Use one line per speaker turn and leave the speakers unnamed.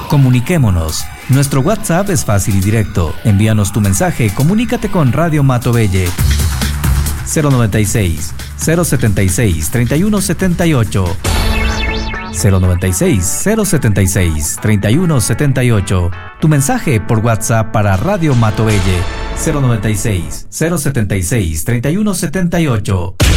Comuniquémonos. Nuestro WhatsApp es fácil y directo. Envíanos tu mensaje, comunícate con Radio Matovelle. 096 076 3178. 096 076 3178. Tu mensaje por WhatsApp para Radio Matovelle. 096 076 3178.